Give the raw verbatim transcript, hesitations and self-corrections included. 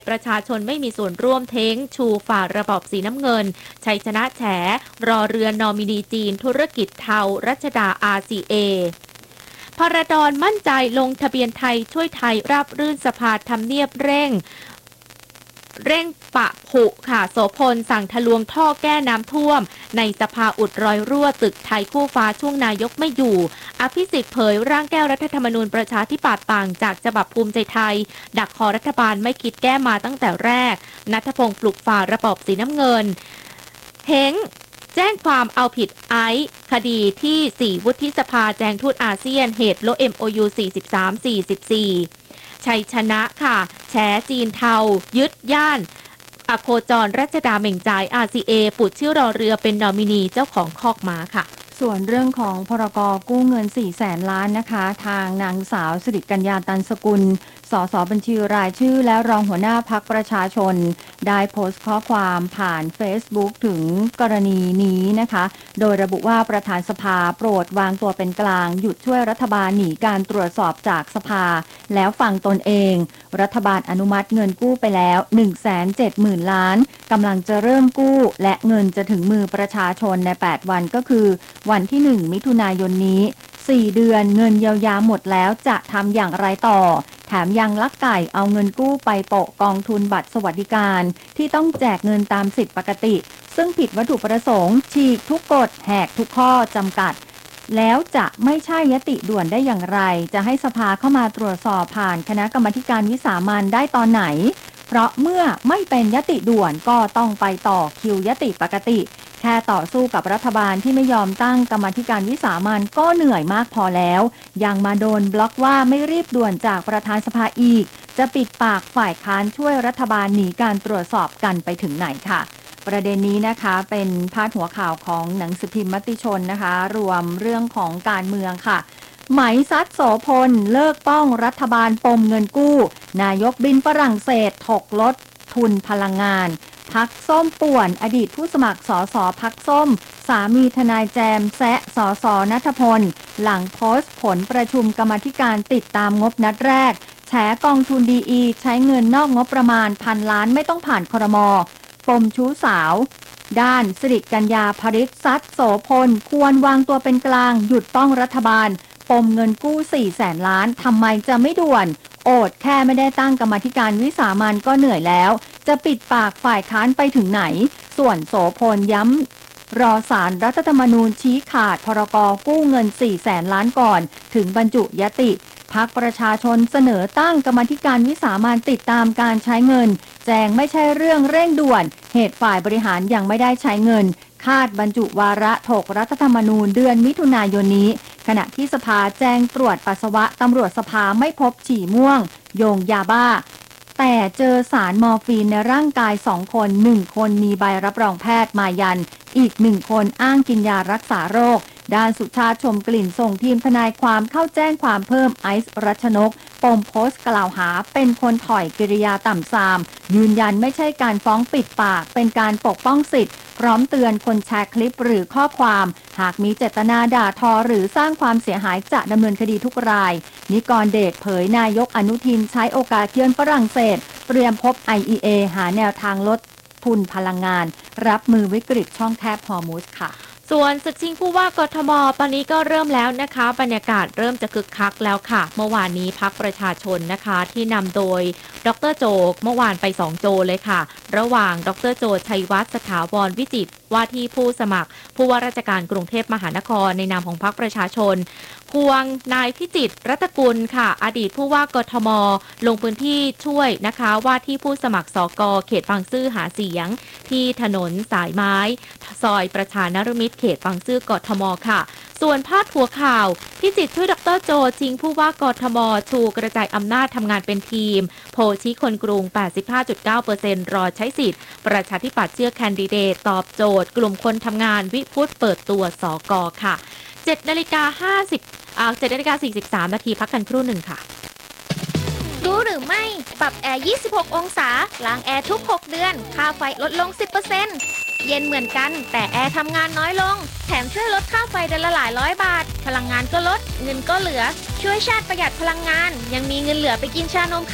ประชาชนไม่มีส่วนร่วมเท้งชูฝ่าระบอบสีน้ำเงินชัยชนะแฉรอเรือนอมินีจีนธุรกิจเทารัชดา อาร์ ซี เอ พรดรมั่นใจลงทะเบียนไทยช่วยไทยราบรื่นสภาทำเนียบเร่งเร่งปะผุค่ะโสพลสั่งทะลวงท่อแก้น้ำท่วมในสภาอุดรอยรั่วตึกไทยคู่ฟ้าช่วงนายกไม่อยู่อภิสิทธิ์เผยร่างแก้รัฐธรรมนูญประชาธิปัตย์ต่างจากฉบับภูมิใจไทยดักคอรัฐบาลไม่คิดแก้มาตั้งแต่แรกณัฐพงศ์ปลุกฝ่าระบอบสีน้ำเงินเฮงแจ้งความเอาผิดไอซ์คดีที่สี่วุฒิสภาแจงทูตอาเซียนเหตุโล เอ็ม โอ ยู สี่สิบสาม สี่สิบสี่ชัยชนะค่ะแฉจีนเทายึดย่านอโคจรรัชดาเหม่งจ่าย อาร์ ซี เอ ปุดชื่อรอเรือเป็นนอมินีเจ้าของคอกม้าค่ะส่วนเรื่องของพรกกู้เงินสี่แสนล้านนะคะทางนางสาวสิริกัญญาตันสกุลสสบัญชีรายชื่อและรองหัวหน้าพรรคประชาชนได้โพสต์ข้อความผ่าน Facebook ถึงกรณีนี้นะคะโดยระบุว่าประธานสภาโปรดวางตัวเป็นกลางหยุดช่วยรัฐบาลหนีการตรวจสอบจากสภาแล้วฟังตนเองรัฐบาลอนุมัติเงินกู้ไปแล้ว หนึ่งแสนเจ็ดหมื่น ล้านกำลังจะเริ่มกู้และเงินจะถึงมือประชาชนในแปดวันก็คือวันที่หนึ่งมิถุนายนนี้สี่เดือนเงินเยียวยาหมดแล้วจะทำอย่างไรต่อแถมยังลักไก่เอาเงินกู้ไปโปะกองทุนบัตรสวัสดิการที่ต้องแจกเงินตามสิทธิปกติซึ่งผิดวัตถุประสงค์ฉีกทุกกฎแหกทุกข้อจำกัดแล้วจะไม่ใช่ยติด่วนได้อย่างไรจะให้สภาเข้ามาตรวจสอบผ่านคณะกรรมาการวิสามัญได้ตอนไหนเพราะเมื่อไม่เป็นยติด่วนก็ต้องไปต่อคิวยติปกติแค่ต่อสู้กับรัฐบาลที่ไม่ยอมตั้งกรรมาการวิสามัญก็เหนื่อยมากพอแล้วยังมาโดนบล็อกว่าไม่รีบด่วนจากประธานสภาอีกจะปิดปากฝ่ายค้านช่วยรัฐบาลหนีการตรวจสอบกันไปถึงไหนค่ะประเด็นนี้นะคะเป็นพาดหัวข่าวของหนังสือพิมพ์มติชนนะคะรวมเรื่องของการเมืองค่ะไหมซัดโสพลเลิกป้องรัฐบาลปมเงินกู้นายกบินฝรั่งเศสถกลดทุนพลังงานพักส้มป่วนอดีตผู้สมัครสสพักส้มสามีทนายแจมแซะสสณัฐพลหลังโพสต์ผลประชุมกรรมาธิการติดตามงบนัดแรกแฉกองทุนดีอีใช้เงินนอกงบประมาณพันล้านไม่ต้องผ่านครม.ปมชู้สาวด้านสิริกัญญาภริษซัดโสพลควรวางตัวเป็นกลางหยุดป้องรัฐบาลปมเงินกู้สี่แสนล้านทำไมจะไม่ด่วนโอดแค่ไม่ได้ตั้งกรรมาธิการวิสามัญก็เหนื่อยแล้วจะปิดปากฝ่ายค้านไปถึงไหนส่วนโสพลย้ำรอศาลรัฐธรรมนูญชี้ขาดพรกกู้เงินสี่แสนล้านก่อนถึงบรรจุยติพรรคประชาชนเสนอตั้งกรรมาธิการวิสามัญติดตามการใช้เงินแจงไม่ใช่เรื่องเร่งด่วนเหตุฝ่ายบริหารยังไม่ได้ใช้เงินคาดบรรจุวาระถกรัฐธรรมนูญเดือนมิถุนายนนี้ขณะที่สภาแจ้งตรวจปัสสาวะตำรวจสภาไม่พบฉี่ม่วงโยงยาบ้าแต่เจอสารมอร์ฟีนในร่างกายสองคนหนึ่งคนมีใบรับรองแพทย์มายันอีกหนึ่งคนอ้างกินยารักษาโรคด้านสุชาติชมกลิ่นส่งทีมทนายความเข้าแจ้งความเพิ่มไอซ์รัชนกปมโพสต์กล่าวหาเป็นคนถอยกิริยาต่ำทรามยืนยันไม่ใช่การฟ้องปิดปากเป็นการปกป้องสิทธิ์พร้อมเตือนคนแชร์คลิปหรือข้อความหากมีเจตนาด่าทอหรือสร้างความเสียหายจะดำเนินคดีทุกรายนิกรเดชเผยนายกอนุทินใช้โอกาสเยือนฝรั่งเศสเตรียมพบ ไอ อี เอ หาแนวทางลดทุนพลังงานรับมือวิกฤตช่องแคบฮอร์มุซค่ะส่วนศึกชิงผู้ว่ากทมตอนนี้ก็เริ่มแล้วนะคะบรรยากาศเริ่มจะคึกคักแล้วค่ะเมื่อวานนี้พรรคประชาชนนะคะที่นำโดยดร.โจเมื่อวานไปสองโจเลยค่ะระหว่างดร.โจชัยวัฒน์สถาวรวิจิตรว่าที่ผู้สมัครผู้ว่าราชการกรุงเทพมหานครในนามของพรรคประชาชนควงนายพิจิตรรัตกุลค่ะอดีตผู้ว่ากทมลงพื้นที่ช่วยนะคะว่าที่ผู้สมัครสกเขตบางซื่อหาเสียงที่ถนนสายไม้ซอยประชานฤมิตรเขตบางซื่อกทมค่ะส่วนพาดหัวข่าวพิจิตรช่วยดร.โจชิงผู้ว่ากทมชูกระจายอำนาจทำงานเป็นทีมโพชี้คนกรุง แปดสิบห้าจุดเก้าเปอร์เซ็นต์ รอใช้สิทธิ์ประชาธิปัตย์เชื่อแคนดิเดตตอบโจทย์กลุ่มคนทำงานวิพุทธเปิดตัวสกค่ะเจ็ดนาฬิกาห้าสิบอ่าเจ็ดนาฬิกาสี่สิบสามนาทีพักกันครู่หนึ่งค่ะรู้หรือไม่ปรับแอร์ยี่สิบหกองศาล้างแอร์ทุกหกเดือนค่าไฟลดลง สิบเปอร์เซ็นต์ เย็นเหมือนกันแต่แอร์ทำงานน้อยลงแถมช่วยลดค่าไฟเดือนละหลายร้อยบาทพลังงานก็ลดเงินก็เหลือช่วยชาติประหยัดพลังงานยังมีเงินเหลือไปกินชานม